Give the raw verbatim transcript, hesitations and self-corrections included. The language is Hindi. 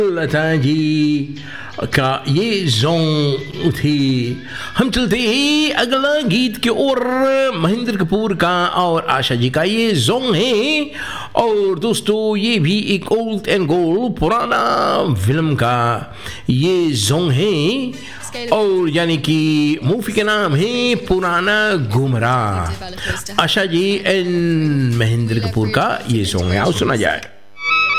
लता जी का ये जोंग थी। हम चलते हैं अगला गीत की ओर, महेंद्र कपूर का और आशा जी का ये जोंग है। और दोस्तों ये भी एक ओल्ड एंड गोल्ड पुराना फिल्म का ये जोंग है, और यानी कि मूवी के नाम है पुराना गुमराह। आशा जी एंड महेंद्र कपूर का ये सॉन्ग है, आओ सुना जाए।